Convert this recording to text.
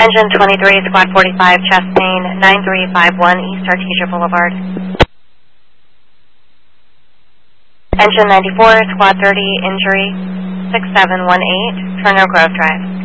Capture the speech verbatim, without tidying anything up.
Engine twenty-three, Squad forty-five, chest pain, nine three five one East Artesia Boulevard. Engine ninety-four, Squad thirty, injury, six seven one eight, Turner Grove Drive.